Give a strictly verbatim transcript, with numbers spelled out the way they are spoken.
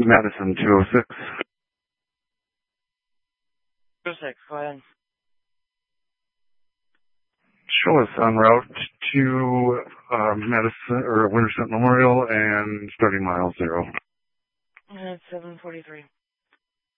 Madison two oh six. two oh six, go ahead. Show us en route to uh, Madison or Winterset Memorial and starting mile zero. And it's seven forty-three.